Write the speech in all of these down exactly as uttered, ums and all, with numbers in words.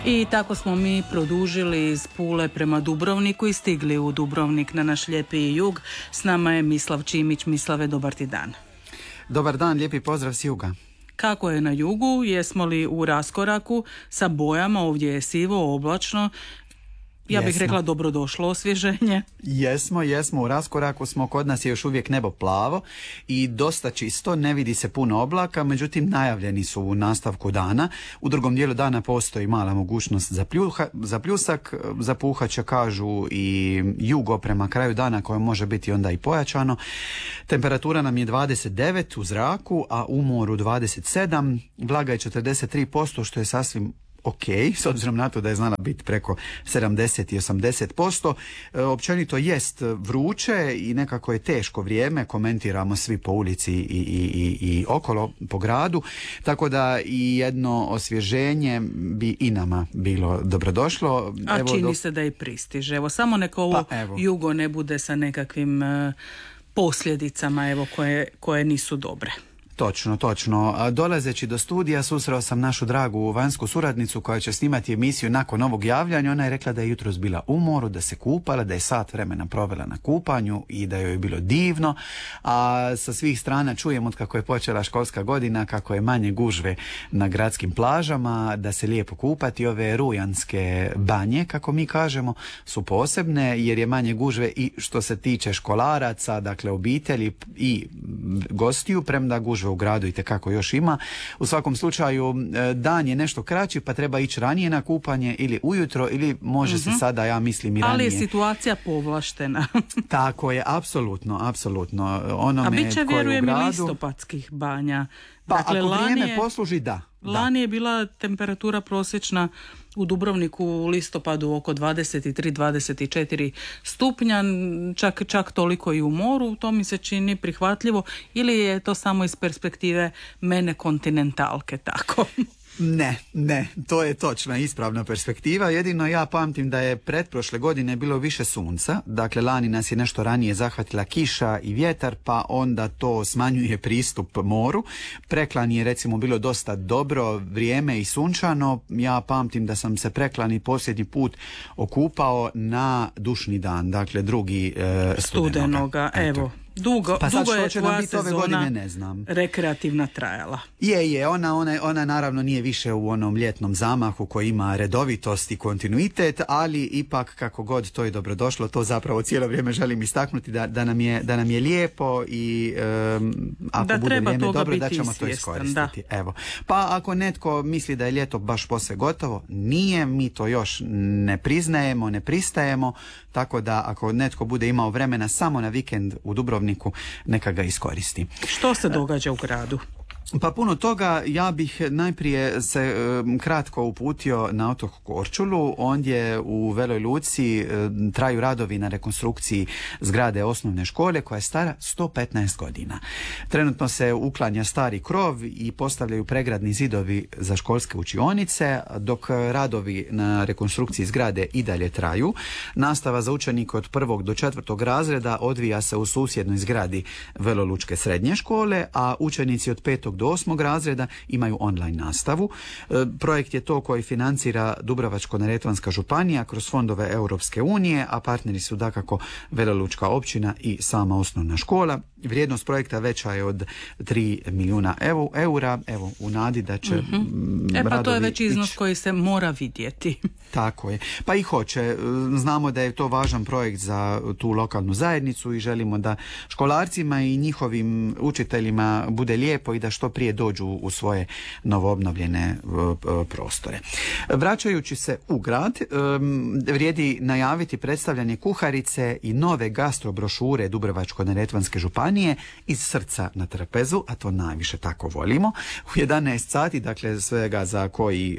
I tako smo mi produžili iz Pule prema Dubrovniku i stigli u Dubrovnik na naš lijepi jug. S nama je Mislav Čimić. Mislave, dobar ti dan. Dobar dan, lijepi pozdrav s juga. Kako je na jugu? Jesmo li u raskoraku sa bojama? Ovdje je sivo, oblačno. Ja bih Jesmo. rekla dobrodošlo osvježenje. Jesmo, jesmo, u raskoraku smo, kod nas je još uvijek nebo plavo i dosta čisto, ne vidi se puno oblaka, međutim najavljeni su u nastavku dana. U drugom dijelu dana postoji mala mogućnost za, pljuha, za pljusak, zapuhat će, kažu, i jugo prema kraju dana koje može biti onda i pojačano. Temperatura nam je dvadeset devet u zraku, a u moru dvadeset sedam, vlaga je četrdeset tri posto što je sasvim ok, s obzirom na to da je znala biti preko sedamdeset i osamdeset posto. E, općenito jest vruće i nekako je teško vrijeme, komentiramo svi po ulici i, i, i, i okolo po gradu, tako da i jedno osvježenje bi i nama bilo dobrodošlo. A evo, čini do... se da i pristiže. Evo, samo neko ovo pa, jugo ne bude sa nekakvim uh, posljedicama evo, koje, koje nisu dobre. Točno, točno. Dolazeći do studija susreo sam našu dragu vanjsku suradnicu koja će snimati emisiju nakon ovog javljanja. Ona je rekla da je jutros bila u moru, da se kupala, da je sat vremena provela na kupanju i da joj je bilo divno. A sa svih strana čujem od kako je počela školska godina kako je manje gužve na gradskim plažama, da se lijepo kupati. Ove rujanske banje, kako mi kažemo, su posebne jer je manje gužve i što se tiče školaraca, dakle obitelji i gostiju, premda gužve u gradu i tekako još ima. U svakom slučaju dan je nešto kraći pa treba ići ranije na kupanje ili ujutro ili može mm-hmm. se sada, ja mislim, i ranije. Ali je situacija povlaštena. Tako je, apsolutno, apsolutno. Onome a bit će, vjerujem, gradu... i listopadskih banja. Pa dakle, ako vrijeme je... posluži, da. Lani da. je bila temperatura prosječna u Dubrovniku u listopadu oko dvadeset tri do dvadeset četiri stupnja, čak, čak toliko i u moru. To mi se čini prihvatljivo, ili je to samo iz perspektive mene kontinentalke tako? Ne, ne, to je točna ispravna perspektiva. Jedino ja pamtim da je pretprošle godine bilo više sunca, dakle lani nas je nešto ranije zahvatila kiša i vjetar, pa onda to smanjuje pristup moru. Preklani je recimo bilo dosta dobro vrijeme i sunčano. Ja pamtim da sam se preklani posljednji put okupao na dušni dan, dakle drugi e, studenoga. studenoga. Evo. Dugo, pa dugo je tvoja sezona godine, ne znam. rekreativna trajala. Je, je, ona, ona, ona naravno nije više u onom ljetnom zamahu koji ima redovitost i kontinuitet, ali ipak kako god to je dobrodošlo, to zapravo cijelo vrijeme želim istaknuti da, da, nam, je, da nam je lijepo i um, ako da bude vrijeme dobro da ćemo svjestan, to iskoristiti. Evo. Pa ako netko misli da je ljeto baš posve gotovo, nije, mi to još ne priznajemo, ne pristajemo, tako da ako netko bude imao vremena samo na vikend u Dubrovniku, neka ga iskoristi. Što se događa u gradu? Pa puno toga. Ja bih najprije se um, kratko uputio na otok Korčulu. Ondje u Veloj Luci um, traju radovi na rekonstrukciji zgrade osnovne škole koja je stara sto petnaest godina. Trenutno se uklanja stari krov i postavljaju pregradni zidovi za školske učionice, dok radovi na rekonstrukciji zgrade i dalje traju. Nastava za učenike od prvog do četvrtog razreda odvija se u susjednoj zgradi Velolučke srednje škole, a učenici od petog do osmog razreda imaju online nastavu. E, projekt je to koji financira Dubrovačko-neretvanska županija kroz fondove Europske unije, a partneri su dakako Velolučka općina i sama osnovna škola. Vrijednost projekta veća je od tri milijuna eura, evo, u nadi da će mm-hmm. E pa to je već ići. iznos koji se mora vidjeti. Tako je. Pa i hoće. Znamo da je to važan projekt za tu lokalnu zajednicu i želimo da školarcima i njihovim učiteljima bude lijepo i da što prije dođu u svoje novoobnovljene prostore. Vraćajući se u grad, vrijedi najaviti predstavljanje kuharice i nove gastrobrošure Dubrovačko-neretvanske županije iz srca na trpezu, a to najviše tako volimo. U jedanaest sati, dakle svega za koji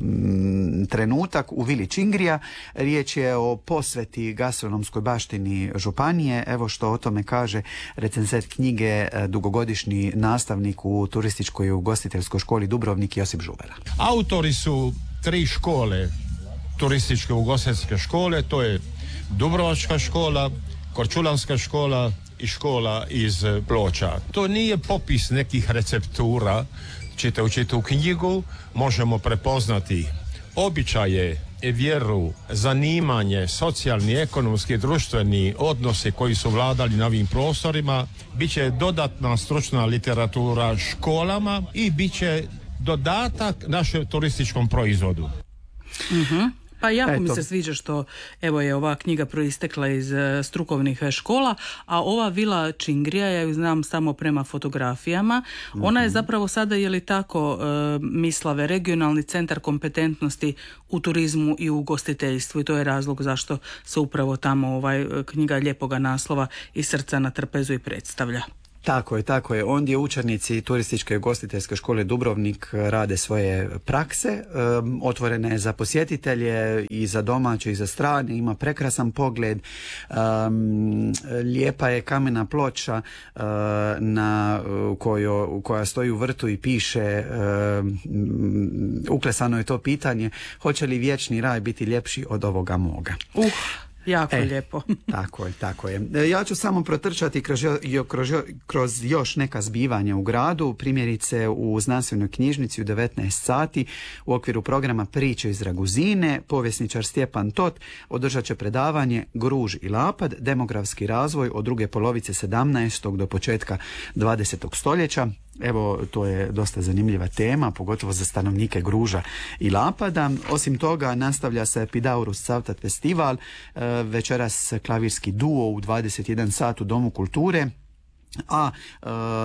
um, trenutak u Vili Čingrija, riječ je o posveti gastronomskoj baštini županije. Evo što o tome kaže recenzent knjige, dugogodišnji nastavnik u turističkoj i ugostiteljskoj školi Dubrovnik, Josip Žuvera. Autori su tri škole turističke ugostiteljske škole, to je Dubrovačka škola, Korčulanska škola i škola iz Ploča. To nije popis nekih receptura. Čitajući tu knjigu možemo prepoznati običaje, vjeru, zanimanje, socijalni, ekonomski, društveni odnosi koji su vladali na ovim prostorima, bit će dodatna stručna literatura školama i bit će dodatak našem turističkom proizvodu. Mhm. Pa jako Eto. mi se sviđa što evo je ova knjiga proistekla iz e, strukovnih škola, a ova vila Čingrija, ja ju znam samo prema fotografijama, mm-hmm. ona je zapravo sada, je li tako, e, Mislave, regionalni centar kompetentnosti u turizmu i u ugostiteljstvu, i to je razlog zašto se upravo tamo ovaj knjiga lijepoga naslova i Srca na trpezu i predstavlja. Tako je, tako je. Ondje učenici Turističke i ugostiteljske škole Dubrovnik rade svoje prakse, um, otvorene je za posjetitelje i za domaće i za strane, ima prekrasan pogled, um, lijepa je kamena ploča uh, na kojo, koja stoji u vrtu i piše, um, uklesano je to pitanje, hoće li vječni raj biti ljepši od ovoga moga? Uh. Jako e, lijepo. Tako je, tako je. Ja ću samo protrčati kroz, kroz, kroz još neka zbivanja u gradu, primjerice u znanstvenoj knjižnici u devetnaest sati u okviru programa Priče iz Raguzine, povjesničar Stjepan Tot održat će predavanje Gruž i Lapad, demografski razvoj od druge polovice sedamnaestog do početka dvadesetog stoljeća. Evo, to je dosta zanimljiva tema, pogotovo za stanovnike Gruža i Lapada. Osim toga, nastavlja se Epidaurus Cavtat festival, večeras klavirski duo u dvadeset jedan sat u Domu kulture, a e,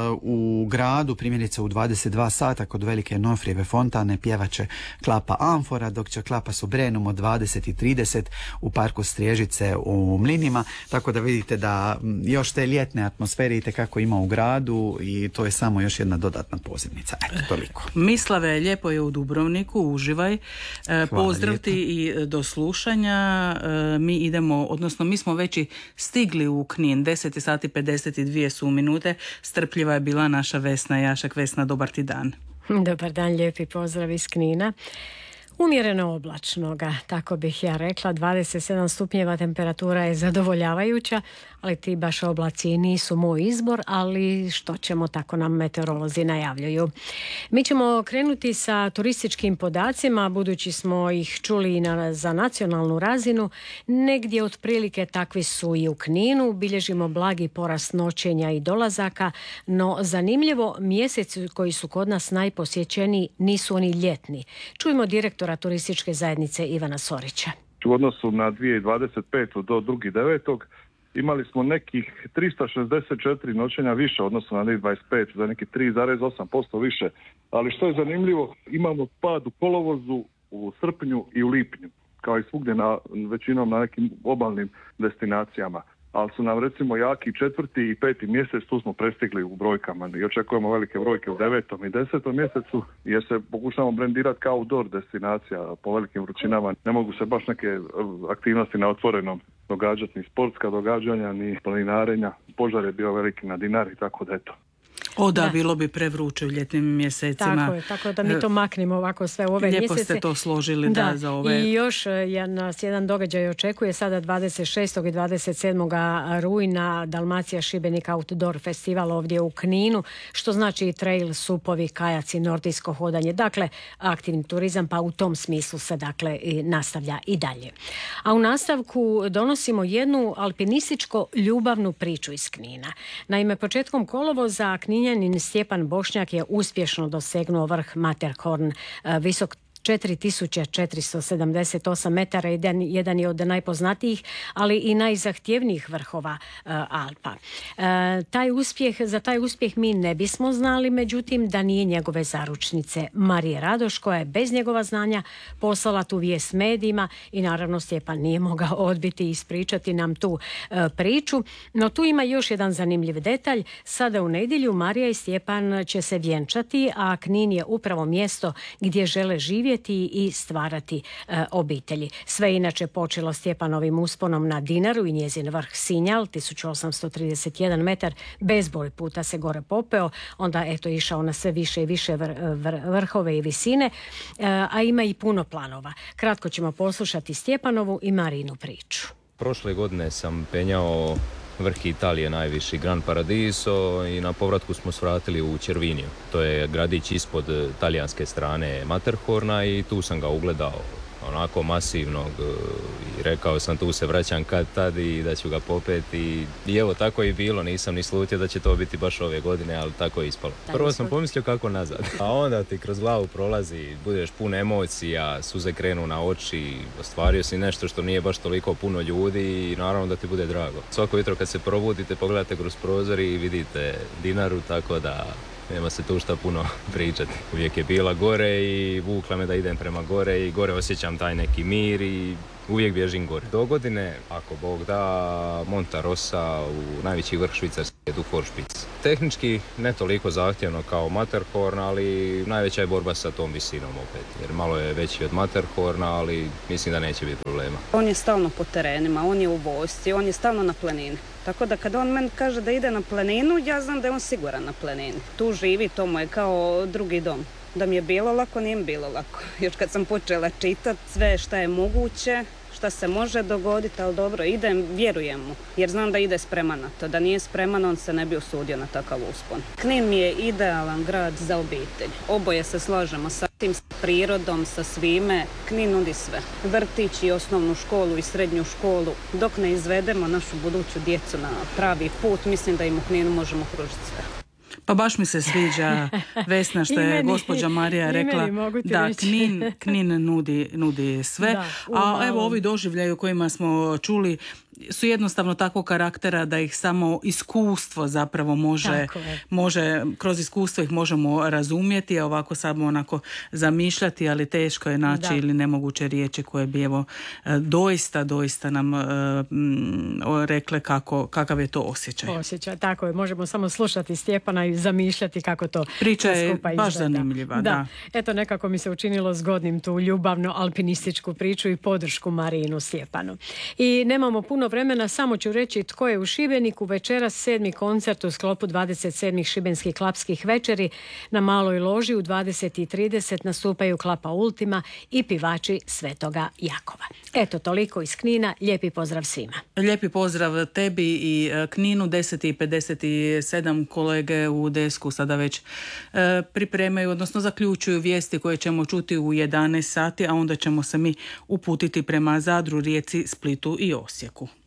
u gradu, primjerice u dvadeset dva sata kod Velike Nofrijeve fontane pjevaće Klapa Amfora, dok će Klapa Sobrenum od dvadeset i trideset u parku Striježice u Mlinima, tako da vidite da još te ljetne atmosfere itekako ima u gradu i to je samo još jedna dodatna pozivnica. Eto, toliko. Mislave, lijepo je u Dubrovniku, uživaj. E, pozdrav ti i do slušanja. E, mi idemo, odnosno mi smo već i stigli u Knin, deset sati pedeset dvije su minute. Strpljiva je bila naša Vesna Jašak. Vesna, dobar ti dan. Dobar dan, lijepi pozdrav iz Knina. Umjereno oblačnoga, tako bih ja rekla, dvadeset sedam stupnjeva temperatura je zadovoljavajuća, ali ti baš oblaci nisu moj izbor, ali što ćemo, tako nam meteorolozi najavljuju. Mi ćemo krenuti sa turističkim podacima, budući smo ih čuli na, za nacionalnu razinu, negdje otprilike takvi su i u Kninu, bilježimo blagi porast noćenja i dolazaka, no zanimljivo, mjeseci koji su kod nas najposjećeniji nisu oni ljetni. Čujemo direktora turističke zajednice Ivana Sorića. U odnosu na dvije tisuće dvadeset petu do drugog devetog imali smo nekih tristo šezdeset četiri noćenja više u odnosu na dvije tisuće dvadeset petu, za neki tri zarez osam posto više. Ali što je zanimljivo, imamo pad u kolovozu, u srpnju i u lipnju, kao i svugdje na, većinom na nekim obalnim destinacijama. Ali su nam recimo jaki četvrti i peti mjesec, tu smo prestigli u brojkama i očekujemo velike brojke u devetom i desetom mjesecu, jer se pokušamo brendirati kao outdoor destinacija po velikim vrućinama. Ne mogu se baš neke aktivnosti na otvorenom događati, ni sportska događanja, ni planinarenja. Požar je bio veliki na Dinari, tako da eto. O da, Da. bilo bi prevruće u ljetnim mjesecima. Tako je, tako da mi to maknemo ovako sve u ove Lijepo mjesece. ste to složili, da, Da, za ove... i još je, nas jedan događaj očekuje sada dvadeset šestog i dvadeset sedmog rujna Dalmacija Šibenik Outdoor Festival ovdje u Kninu, što znači i trail, supovi, kajaci, nordijsko hodanje, dakle aktivni turizam, pa u tom smislu se dakle i nastavlja i dalje. A u nastavku donosimo jednu alpinističko ljubavnu priču iz Knina. Naime, početkom kolovoza Kninjanin Stjepan Bošnjak je uspješno dosegnuo vrh Matterhorn, visok četiri tisuće četiristo sedamdeset osam metara, jedan, jedan je od najpoznatijih, ali i najzahtjevnijih vrhova uh, Alpa. Uh, taj uspjeh, za taj uspjeh mi ne bismo znali, međutim, da nije njegove zaručnice Marije Radoš, koja je bez njegova znanja poslala tu vijest medijima i naravno Stjepan nije mogao odbiti i ispričati nam tu uh, priču. No tu ima još jedan zanimljiv detalj. Sada u nedjelju Marija i Stjepan će se vjenčati, a Knin je upravo mjesto gdje žele živjeti i stvarati e, obitelji. Sve inače počelo Stjepanovim usponom na Dinaru i njezin vrh Sinjal, tisuću osamsto trideset jedan metar, bezbroj puta se gore popeo, onda eto išao na sve više i više vr, vr, vrhove i visine, e, a ima i puno planova. Kratko ćemo poslušati Stjepanovu i Marinu priču. Prošle godine sam penjao vrh Italije najviši, Gran Paradiso, i na povratku smo svratili u Cerviniju. To je gradić ispod talijanske strane Matterhorna i tu sam ga ugledao onako masivnog i rekao sam tu se vraćam kad tad i da ću ga popeti i evo tako je i bilo, nisam ni slutio da će to biti baš ove godine, ali tako je ispalo. Prvo sam pomislio kako nazad, a onda ti kroz glavu prolazi, budeš pun emocija, suze krenu na oči, ostvario si nešto što nije baš toliko puno ljudi i naravno da ti bude drago. Svako jutro kad se probudite, pogledate kroz prozor i vidite Dinaru, tako da nema se tu šta puno pričati. Uvijek je bila gore i vukla me da idem prema gore i gore osjećam taj neki mir i uvijek bježim gore. Do godine, ako Bog da, Monta Rosa u najveći vrh Švicarske, du Vorspitze. Tehnički ne toliko zahtjevno kao Matterhorn, ali najveća je borba sa tom visinom opet. Jer malo je veći od Matterhorna, ali mislim da neće biti problema. On je stalno po terenima, on je u vojsci, on je stalno na planini. Tako da kad on meni kaže da ide na planinu, ja znam da je on siguran na planini. Tu živi, to mu je kao drugi dom. Da mi je bilo lako, nije mi bilo lako. Još kad sam počela čitati sve šta je moguće, šta se može dogoditi, ali dobro, idem, vjerujem mu, jer znam da ide spreman na to. Da nije spreman, on se ne bi usudio na takav uspon. Knin mi je idealan grad za obitelj. Oboje se slažemo sa tim, sa prirodom, sa svime. Knin nudi sve. Vrtić i osnovnu školu i srednju školu. Dok ne izvedemo našu buduću djecu na pravi put, mislim da im u Kninu možemo pružiti sve. Pa baš mi se sviđa, Vesna, što je meni, gospođa Marija rekla da Knin, Knin nudi, nudi sve. Da, a evo ovi doživljaji o kojima smo čuli su jednostavno takvog karaktera da ih samo iskustvo zapravo može, može kroz iskustvo ih možemo razumjeti, a ovako samo onako zamišljati, ali teško je naći da. Ili nemoguće riječi koje bi evo doista, doista nam uh, rekle kako, kakav je to osjećaj. Osjećaj, tako je. Možemo samo slušati Stjepana i zamišljati kako to priča je baš zanimljiva. Da. da. Eto, nekako mi se učinilo zgodnim tu ljubavno alpinističku priču i podršku Marinu Stjepanu. I nemamo puno vremena, samo ću reći tko je u Šibeniku. Večeras sedmi koncert u sklopu dvadeset sedmih šibenskih klapskih večeri na Maloj loži u dvadeset i trideset nastupaju Klapa Ultima i pivači Svetoga Jakova. Eto, toliko iz Knina. Lijepi pozdrav svima. Lijepi pozdrav tebi i Kninu. deset i pedeset sedam kolege u Desku sada već e, pripremaju, odnosno zaključuju vijesti koje ćemo čuti u jedanaest sati, a onda ćemo se mi uputiti prema Zadru, Rijeci, Splitu i Osijeku.